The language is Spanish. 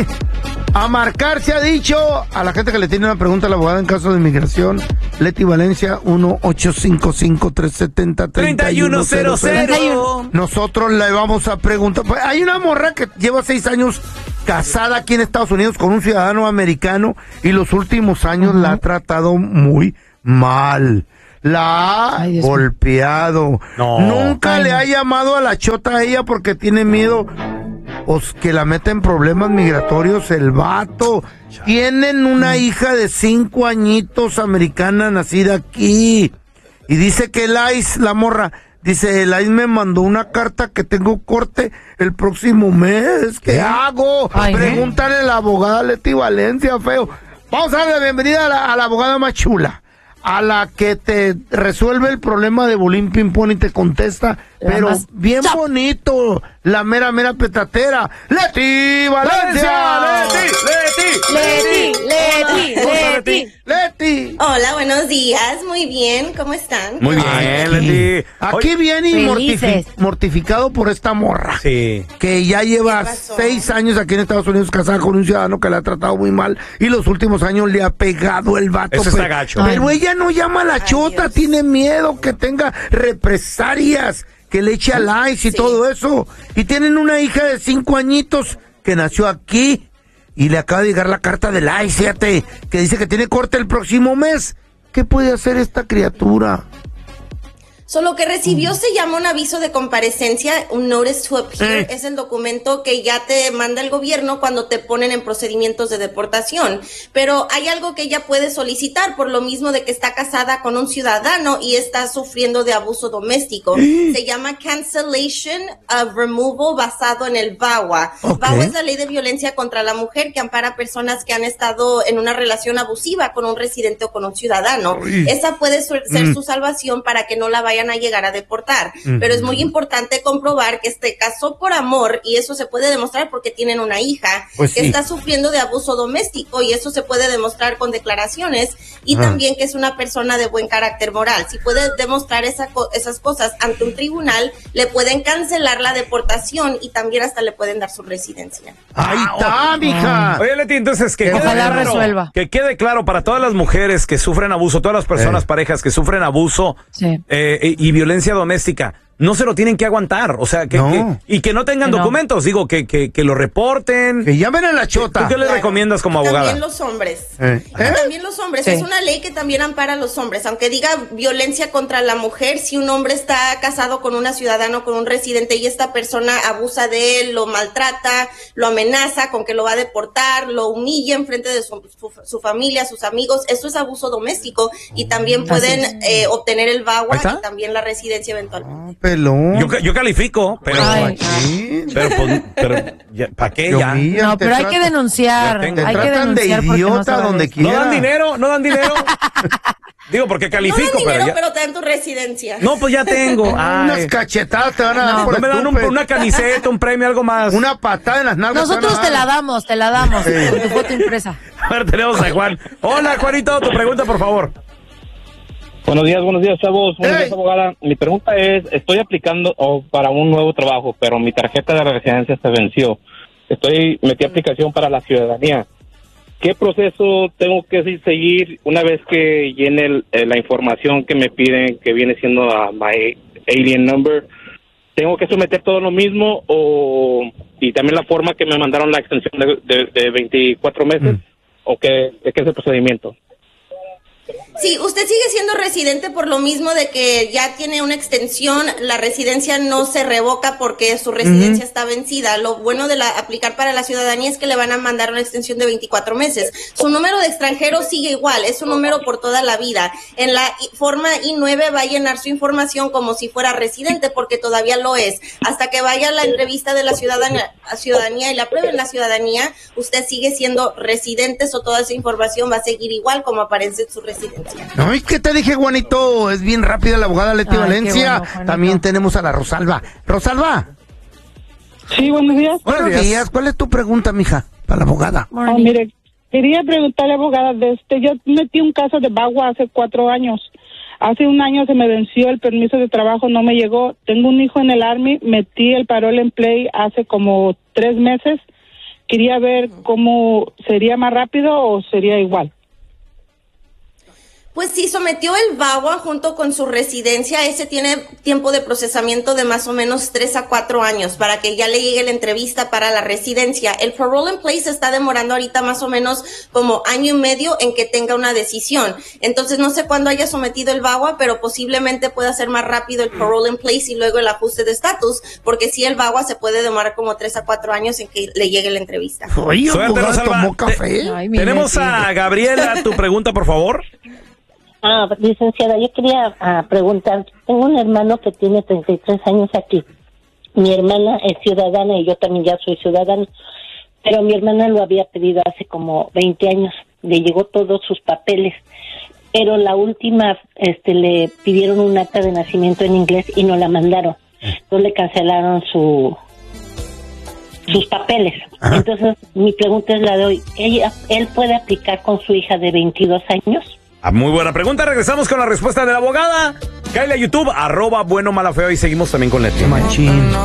A marcar se ha dicho a la gente que le tiene una pregunta a la abogada en caso de inmigración. Leti Valencia, 1-855-370-3100. Nosotros le vamos a preguntar. Pues, hay una morra que lleva 6 años casada aquí en Estados Unidos con un ciudadano americano y los últimos años la ha tratado muy mal. La ha golpeado. Nunca le ha llamado a la chota a ella porque tiene miedo pues que la meta en problemas migratorios el vato. Tienen una hija de 5 añitos americana nacida aquí. Y dice que el ICE, la morra, dice, el ICE me mandó una carta que tengo corte el próximo mes. ¿Qué hago? Pregúntale a la abogada Leti Valencia, feo. Vamos a darle la bienvenida a la abogada más chula. A la que te resuelve el problema de bullying ping-pong y te contesta, pero bien bonito, la mera petatera. ¡Leti Valencia! ¡Leti! Hola, buenos días, muy bien, ¿cómo están? Muy bien, Leti. Aquí viene y mortificado por esta morra. Sí. Que ya lleva 6 años aquí en Estados Unidos casada con un ciudadano que la ha tratado muy mal y los últimos años le ha pegado el vato. Eso está gacho. Pero ella no llama a la chota, Dios. Tiene miedo que tenga represalias, que le eche al ICE y todo eso. Y tienen una hija de 5 añitos que nació aquí y le acaba de llegar la carta del ICE, fíjate, que dice que tiene corte el próximo mes. ¿Qué puede hacer esta criatura? Lo que recibió se llama un aviso de comparecencia, un notice to appear, es el documento que ya te manda el gobierno cuando te ponen en procedimientos de deportación. Pero hay algo que ella puede solicitar por lo mismo de que está casada con un ciudadano y está sufriendo de abuso doméstico. Se llama cancellation of removal basado en el VAWA. VAWA es la ley de violencia contra la mujer que ampara a personas que han estado en una relación abusiva con un residente o con un ciudadano. Esa puede ser su salvación para que no la vayan a llegar a deportar, pero es muy importante comprobar que se casó por amor y eso se puede demostrar porque tienen una hija que está sufriendo de abuso doméstico y eso se puede demostrar con declaraciones y también que es una persona de buen carácter moral. Si puede demostrar esas cosas ante un tribunal, le pueden cancelar la deportación y también hasta le pueden dar su residencia. ¡Ahí está, mija! Oye, Leti, entonces que resuelva. Que quede claro para todas las mujeres que sufren abuso, todas las personas, parejas que sufren abuso y violencia doméstica, no se lo tienen que aguantar, o sea, y que no tengan documentos, digo, que lo reporten. Que llamen a la chota. ¿Tú qué le recomiendas como abogada? También los hombres. También los hombres. Es una ley que también ampara a los hombres. Aunque diga violencia contra la mujer, si un hombre está casado con una ciudadana, con un residente, y esta persona abusa de él, lo maltrata, lo amenaza con que lo va a deportar, lo humilla en frente de su familia, sus amigos, eso es abuso doméstico. Y también pueden obtener el VAWA y también la residencia eventualmente. Yo califico, pero ¿para qué ya? No, pero hay que denunciar. Te tratan de idiota donde quiera. No dan dinero. Digo, porque califico, no dan dinero, pero te dan tu residencia. No, pues ya tengo. Unas cachetadas te van a dar. No me dan una camiseta, un premio, algo más. Una patada en las nalgas. Nosotros te la damos. Con tu foto impresa. A ver, tenemos a Juan. Hola, Juanito, tu pregunta, por favor. Buenos días, chavos. Buenos días, abogada. Mi pregunta es, estoy aplicando para un nuevo trabajo, pero mi tarjeta de residencia se venció. Metí aplicación para la ciudadanía. ¿Qué proceso tengo que seguir una vez que llene la información que me piden, que viene siendo my alien number? ¿Tengo que someter todo lo mismo y también la forma que me mandaron la extensión de 24 meses? ¿O qué es el procedimiento? Sí, usted sigue siendo residente por lo mismo de que ya tiene una extensión, la residencia no se revoca porque su residencia está vencida. Lo bueno de aplicar para la ciudadanía es que le van a mandar una extensión de 24 meses. Su número de extranjero sigue igual, es un número por toda la vida. En la forma I-9 va a llenar su información como si fuera residente porque todavía lo es. Hasta que vaya a la entrevista de la ciudadanía y la aprueben la ciudadanía, usted sigue siendo residente, toda esa información va a seguir igual como aparece en su residencia. Ay, ¿qué te dije, Juanito? Es bien rápida la abogada Leti Valencia. Bueno, también tenemos a la Rosalba. ¿Rosalba? Sí, buenos días. Buenos días. ¿Cuál es tu pregunta, mija, para la abogada? Mire, quería preguntarle, abogada, yo metí un caso de VAWA hace 4 años. Hace 1 año se me venció el permiso de trabajo, no me llegó. Tengo un hijo en el Army, metí el parole en play hace como 3 meses. quería ver cómo sería más rápido o sería igual. Pues sí, sometió el VAWA junto con su residencia. Ese tiene tiempo de procesamiento de más o menos 3 a 4 años para que ya le llegue la entrevista para la residencia. El parole in place está demorando ahorita más o menos como año y medio en que tenga una decisión. Entonces no sé cuándo haya sometido el VAWA, pero posiblemente pueda ser más rápido el parole in place y luego el ajuste de estatus, porque sí, el VAWA se puede demorar como 3 a 4 años en que le llegue la entrevista. Oye, Suerte, Rosalba. tomó café. Tenemos a Gabriela, tu pregunta, por favor. Licenciada, yo quería preguntar, tengo un hermano que tiene 33 años aquí. Mi hermana es ciudadana y yo también ya soy ciudadana, pero mi hermana lo había pedido hace como 20 años, le llegó todos sus papeles, pero la última le pidieron un acta de nacimiento en inglés y no la mandaron, entonces le cancelaron sus papeles. Ajá. Entonces mi pregunta es la de hoy, ¿él puede aplicar con su hija de 22 años? Muy buena pregunta. Regresamos con la respuesta de la abogada. Cáele a YouTube, @bueno, mala, feo, y seguimos también con Leti. Machín.